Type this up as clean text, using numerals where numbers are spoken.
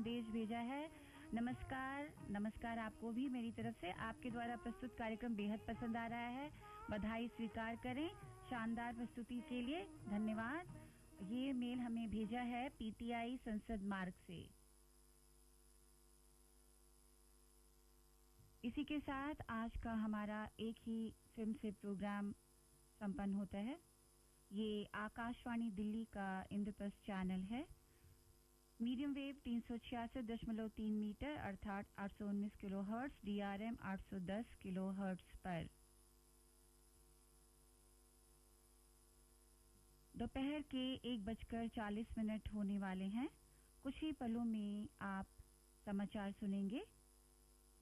संदेश भेजा है। नमस्कार आपको भी मेरी तरफ से। आपके द्वारा प्रस्तुत कार्यक्रम बेहद पसंद आ रहा है, बधाई स्वीकार करें शानदार प्रस्तुति के लिए, धन्यवाद। ये मेल हमें भेजा है पीटीआई संसद मार्ग से। इसी के साथ आज का हमारा एक ही फिल्म से प्रोग्राम संपन्न होता है। ये आकाशवाणी दिल्ली का इंद्रप्रस्थ चैनल है। मीडियम वेव 366.3 मीटर अर्थात 819 किलोहर्ट्ज, डीआरएम 810 किलोहर्ट्ज पर। दोपहर के 1:40 होने वाले हैं। कुछ ही पलों में आप समाचार सुनेंगे।